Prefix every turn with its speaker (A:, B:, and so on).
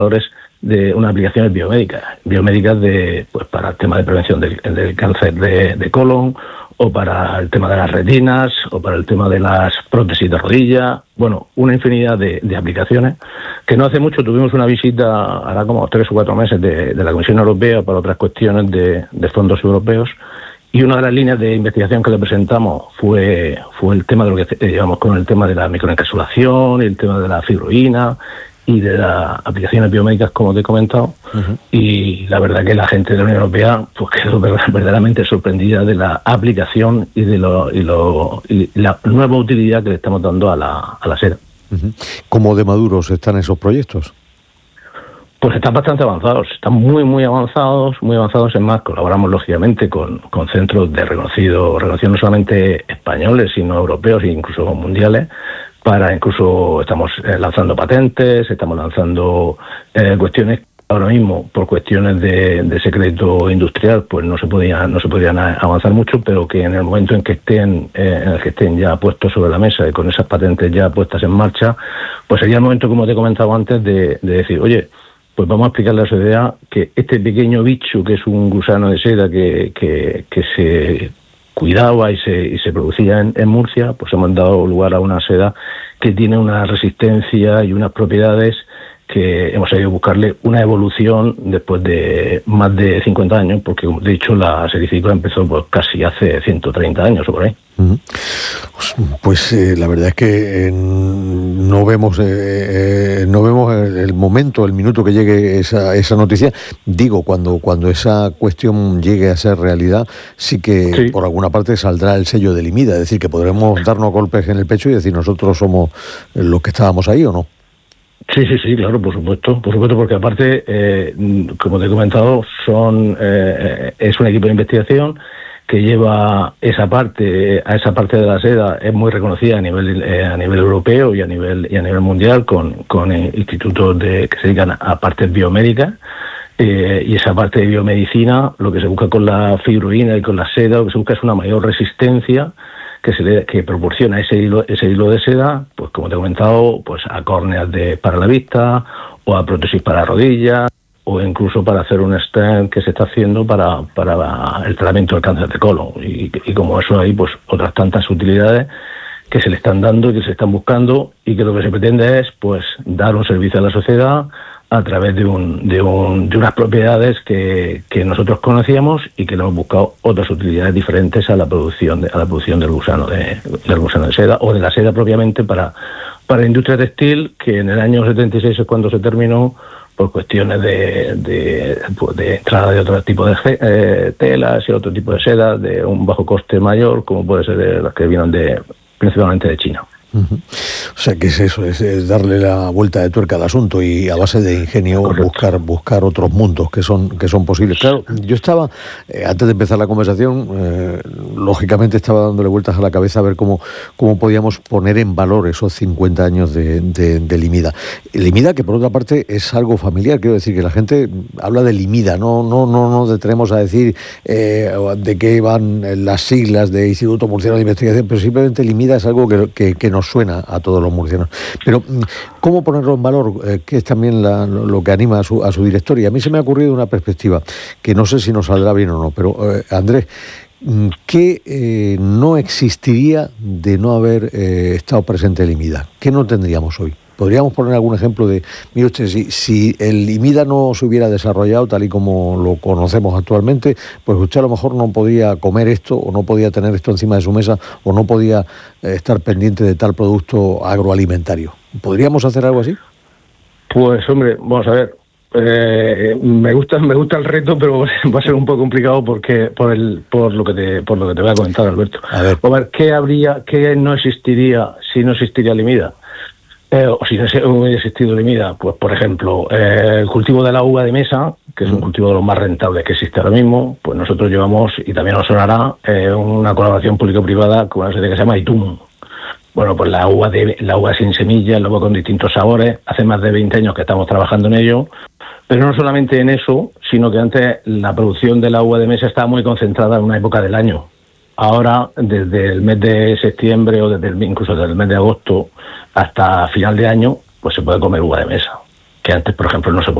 A: de unas aplicaciones biomédicas pues para el tema de prevención del cáncer de colon, o para el tema de las retinas, o para el tema de las prótesis de rodilla. Bueno, una infinidad de aplicaciones, que no hace mucho tuvimos una visita, hará como 3 o 4 meses, de la Comisión Europea para otras cuestiones de fondos europeos, y una de las líneas de investigación que le presentamos fue el tema de lo que llevamos con el tema de la microencapsulación, y el tema de la fibroína, y de las aplicaciones biomédicas, como te he comentado. Uh-huh. Y la verdad que la gente de la Unión Europea pues quedó verdaderamente sorprendida de la aplicación y de la nueva utilidad que le estamos dando a la seda.
B: Uh-huh. ¿Cómo de maduros están esos proyectos?
A: Pues están bastante avanzados, están muy avanzados. Es más, colaboramos lógicamente con centros reconocidos no solamente españoles, sino europeos e incluso mundiales. Incluso estamos lanzando patentes, estamos lanzando cuestiones que ahora mismo, por cuestiones de secreto industrial, pues no se podían avanzar mucho, pero que en el momento en que estén ya puestos sobre la mesa y con esas patentes ya puestas en marcha, pues sería el momento, como te he comentado antes, de decir, oye, pues vamos a explicarle a la sociedad que este pequeño bicho, que es un gusano de seda que se cuidaba y se producía en Murcia, pues hemos dado lugar a una seda que tiene una resistencia y unas propiedades que hemos sabido buscarle una evolución después de más de 50 años, porque de hecho la sericícola empezó pues casi hace 130 años o por ahí.
B: Pues la verdad es que no vemos el momento, el minuto que llegue esa noticia. Digo, cuando esa cuestión llegue a ser realidad, sí que por alguna parte saldrá el sello de Limida, es decir, que podremos darnos golpes en el pecho y decir nosotros somos los que estábamos ahí, ¿o no?
A: Sí, claro, por supuesto, porque aparte, como te he comentado, es un equipo de investigación que lleva a esa parte de la seda, es muy reconocida a nivel europeo y a nivel mundial, con institutos que se dedican a partes biomédicas, y esa parte de biomedicina, lo que se busca con la fibroína y con la seda, lo que se busca es una mayor resistencia que proporciona ese hilo de seda, pues como te he comentado, pues a córneas para la vista, o a prótesis para rodillas, o incluso para hacer un stent que se está haciendo para el tratamiento del cáncer de colon. Y como eso hay pues otras tantas utilidades que se le están dando y que se están buscando, y que lo que se pretende es pues dar un servicio a la sociedad a través de unas propiedades que nosotros conocíamos, y que le hemos buscado otras utilidades diferentes a la producción del gusano de seda, o de la seda propiamente para la industria textil, que en el año 76 es cuando se terminó, por cuestiones de entrada de otro tipo de telas y otro tipo de seda de un bajo coste mayor, como puede ser las que vienen principalmente de China.
B: Uh-huh. O sea, que es eso, es darle la vuelta de tuerca al asunto, y a base de ingenio buscar otros mundos que son posibles. Claro, yo estaba, antes de empezar la conversación, lógicamente estaba dándole vueltas a la cabeza a ver cómo podíamos poner en valor esos 50 años de Limida. Limida, que por otra parte es algo familiar, quiero decir, que la gente habla de Limida, no nos detenemos a decir de qué van las siglas de Instituto Murciano de Investigación, pero simplemente Limida es algo que nos suena a todos los murcianos. Pero ¿cómo ponerlo en valor? Que es también lo que anima a su director. Y a mí se me ha ocurrido una perspectiva que no sé si nos saldrá bien o no, pero Andrés, ¿qué no existiría de no haber estado presente el Limida? ¿Qué no tendríamos hoy? ¿Podríamos poner algún ejemplo de, mire usted, si el Limida no se hubiera desarrollado tal y como lo conocemos actualmente, pues usted a lo mejor no podía comer esto, o no podía tener esto encima de su mesa, o no podía estar pendiente de tal producto agroalimentario? ¿Podríamos hacer algo así?
A: Pues hombre, vamos a ver. Me gusta el reto, pero va a ser un poco complicado porque por lo que te voy a comentar, Alberto. A ver, ¿qué no existiría si no existiría Limida? O si no hubiera existido Limida, pues por ejemplo, el cultivo de la uva de mesa, que es un cultivo de los más rentables que existe ahora mismo, pues nosotros llevamos, y también nos sonará, una colaboración público-privada con una sociedad que se llama Itum. Bueno, pues la uva sin semillas, la uva con distintos sabores, hace más de 20 años que estamos trabajando en ello, pero no solamente en eso, sino que antes la producción de la uva de mesa estaba muy concentrada en una época del año. Ahora, desde el mes de septiembre incluso desde el mes de agosto hasta final de año, pues se puede comer uva de mesa. que antes, por ejemplo, no se